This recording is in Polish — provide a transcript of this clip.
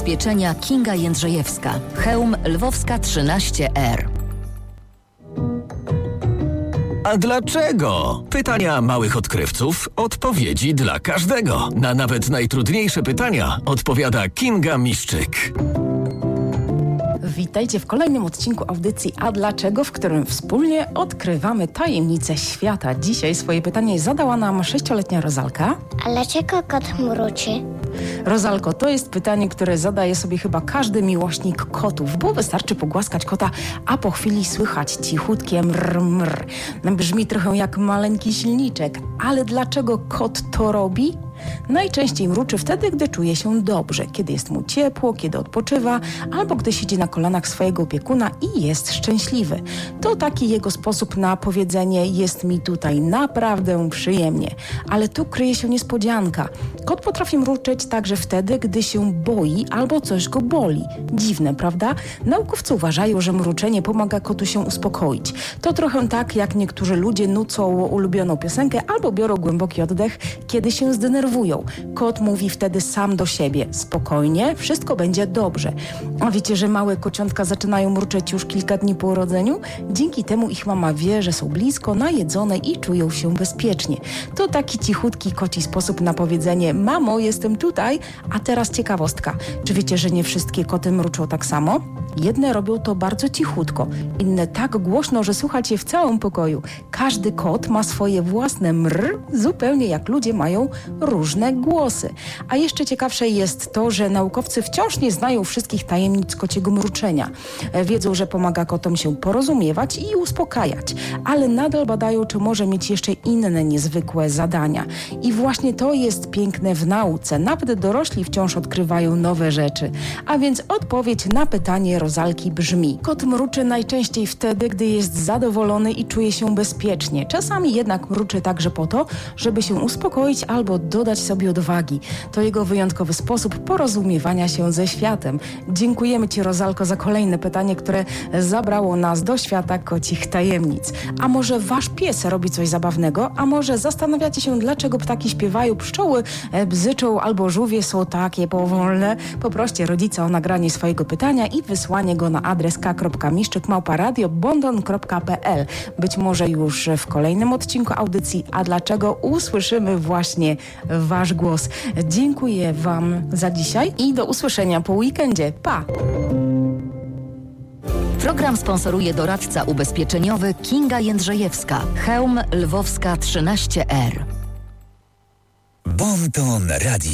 Ubezpieczenia Kinga Jędrzejewska. Chełm Lwowska 13R. A dlaczego? Pytania małych odkrywców, odpowiedzi dla każdego. Na nawet najtrudniejsze pytania odpowiada Kinga Miszczyk. Witajcie w kolejnym odcinku audycji A Dlaczego, w którym wspólnie odkrywamy tajemnice świata. Dzisiaj swoje pytanie zadała nam 6-letnia Rozalka. A dlaczego kot mruczy? Rozalko, to jest pytanie, które zadaje sobie chyba każdy miłośnik kotów, bo wystarczy pogłaskać kota, a po chwili słychać cichutkie mrr, mrr. Brzmi trochę jak maleńki silniczek, ale dlaczego kot to robi? Najczęściej mruczy wtedy, gdy czuje się dobrze, kiedy jest mu ciepło, kiedy odpoczywa, albo gdy siedzi na kolanach swojego opiekuna i jest szczęśliwy. To taki jego sposób na powiedzenie: jest mi tutaj naprawdę przyjemnie. Ale tu kryje się niespodzianka. Kot potrafi mruczeć także wtedy, gdy się boi albo coś go boli. Dziwne, prawda? Naukowcy uważają, że mruczenie pomaga kotu się uspokoić. To trochę tak, jak niektórzy ludzie nucą ulubioną piosenkę albo biorą głęboki oddech, kiedy się zdenerwują. Kot mówi wtedy sam do siebie: spokojnie, wszystko będzie dobrze. A wiecie, że małe kociątka zaczynają mruczeć już kilka dni po urodzeniu? Dzięki temu ich mama wie, że są blisko, najedzone i czują się bezpiecznie. To taki cichutki koci sposób na powiedzenie: mamo, jestem tutaj. A teraz ciekawostka. Czy wiecie, że nie wszystkie koty mruczą tak samo? Jedne robią to bardzo cichutko, inne tak głośno, że słychać je w całym pokoju. Każdy kot ma swoje własne mrr, zupełnie jak ludzie mają różne głosy. A jeszcze ciekawsze jest to, że naukowcy wciąż nie znają wszystkich tajemnic kociego mruczenia. Wiedzą, że pomaga kotom się porozumiewać i uspokajać, ale nadal badają, czy może mieć jeszcze inne niezwykłe zadania. I właśnie to jest piękne w nauce. Nawet dorośli wciąż odkrywają nowe rzeczy. A więc odpowiedź na pytanie Rozalki brzmi: kot mruczy najczęściej wtedy, gdy jest zadowolony i czuje się bezpiecznie. Czasami jednak mruczy także po to, żeby się uspokoić albo dodać sobie odwagi. To jego wyjątkowy sposób porozumiewania się ze światem. Dziękujemy Ci, Rozalko, za kolejne pytanie, które zabrało nas do świata kocich tajemnic. A może Wasz pies robi coś zabawnego? A może zastanawiacie się, dlaczego ptaki śpiewają, pszczoły bzyczą albo żółwie są takie powolne? Poproście rodzica o nagranie swojego pytania i wysłanie go na adres k.miszczyk@radiobondon.pl. Być może już w kolejnym odcinku audycji A Dlaczego usłyszymy właśnie Wasz głos. Dziękuję Wam za dzisiaj i do usłyszenia po weekendzie. Pa! Program sponsoruje doradca ubezpieczeniowy Kinga Jędrzejewska. Chełm Lwowska 13R. Bonton Radio.